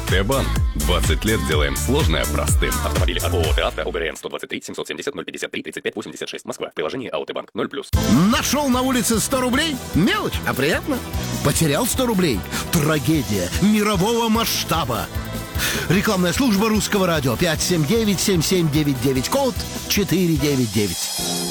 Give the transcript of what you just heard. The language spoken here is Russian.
АОТ-банк. 20 лет делаем сложное простым. Автомобили от ООО «Авто», ОГРН 123 770 053 35 86, Москва. Приложение АОТ-банк 0+. Нашел на улице 100 рублей? Мелочь, а приятно. Потерял 100 рублей? Трагедия мирового масштаба. Рекламная служба Русского радио. 579-7799, код 499.